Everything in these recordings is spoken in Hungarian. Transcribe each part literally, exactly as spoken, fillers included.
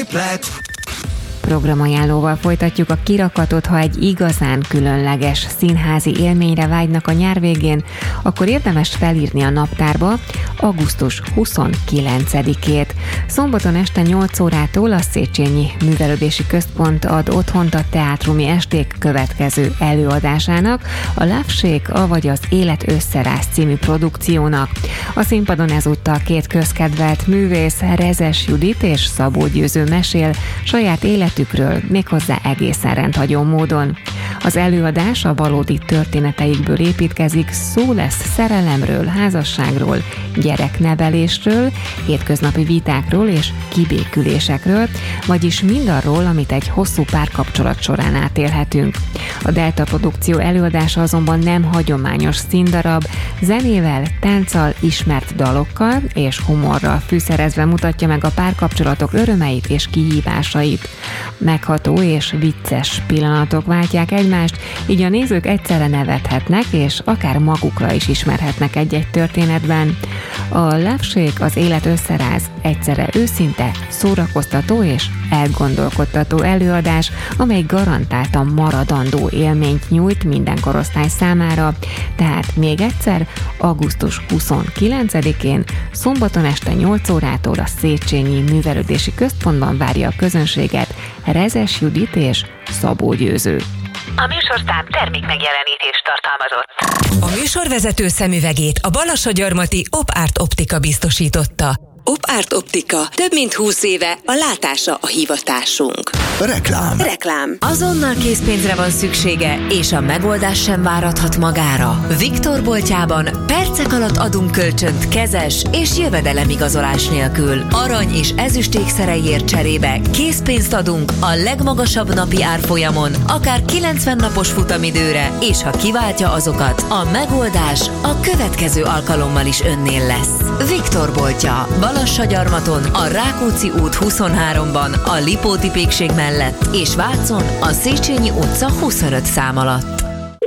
Programajánlóval folytatjuk a kirakatot. Ha egy igazán különleges színházi élményre vágynak a nyár végén, akkor érdemes felírni a naptárba augusztus huszonkilencedikét. Szombaton este nyolc órától a Széchenyi Művelődési Központ ad otthont a teátrumi esték következő előadásának, a Love Shake, avagy az Élet összeráz című produkciónak. A színpadon ezúttal két közkedvelt művész, Rezes Judit és Szabó Győző mesél saját életükről, méghozzá egészen rendhagyó módon. Az előadás a valódi történeteikből építkezik, szó lesz szerelemről, házasságról, gyereknevelésről, hétköznapi vitákról és kibékülésekről, vagyis mindarról, amit egy hosszú párkapcsolat során átélhetünk. A Delta produkció előadása azonban nem hagyományos színdarab, zenével, tánccal, ismert dalokkal és humorral fűszerezve mutatja meg a párkapcsolatok örömeit és kihívásait. Megható és vicces pillanatok váltják egymást, így a nézők egyszerre nevethetnek, és akár magukra is ismerhetnek egy-egy történetben. A Love Shake, az Élet összeráz egyszerre őszinte, szórakoztató és elgondolkodtató előadás, amely garantáltan maradandó élményt nyújt minden korosztály számára. Tehát még egyszer, augusztus huszonkilencedikén, szombaton este nyolc órától a Széchenyi Művelődési Központban várja a közönséget Rezes Judit és Szabó Győző. A műsorszám termék megjelenítést tartalmazott. A műsorvezető szemüvegét a Balassagyarmati Op-Art Optika biztosította. Op-Art Optika. Több mint húsz éve a látása a hivatásunk. Reklám. Reklám. Azonnal készpénzre van szüksége, és a megoldás sem várathat magára. Viktor boltjában percek alatt adunk kölcsönt kezes és jövedelemigazolás nélkül. Arany és ezüst ékszereiért cserébe készpénzt adunk a legmagasabb napi árfolyamon, akár kilencven napos futamidőre, és ha kiváltja azokat, a megoldás a következő alkalommal is önnél lesz. Viktor boltja. Balassagyarmaton, a Rákóczi út huszonháromban, a Lipóti pékség mellett, és Vácon, a Széchenyi utca huszonöt szám alatt.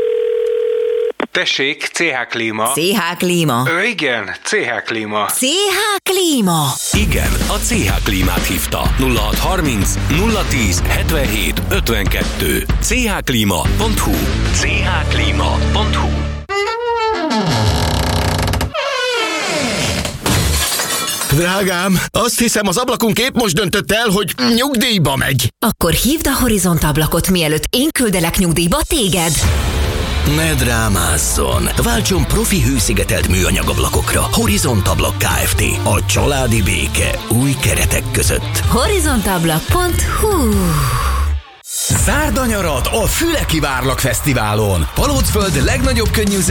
Tessék, cé há Klíma. cé há Klíma. Ö, igen, cé há Klíma. cé há Klíma. Igen, a cé há Klímát hívta. nulla hat harminc nulla tíz hetvenhét ötvenkettő. cé há klíma pont hú. cé há klíma pont hú. Drágám, azt hiszem, az ablakunk épp most döntött el, hogy nyugdíjba megy. Akkor hívd a Horizont ablakot, mielőtt én küldelek nyugdíjba téged. Ne drámázzon! Váltson profi hőszigetelt műanyagablakokra. Horizont Ablak Kft. A családi béke új keretek között. horizontablak pont hú. Zárd a nyarat a Füleki Várlak Fesztiválon! Palócföld legnagyobb könnyű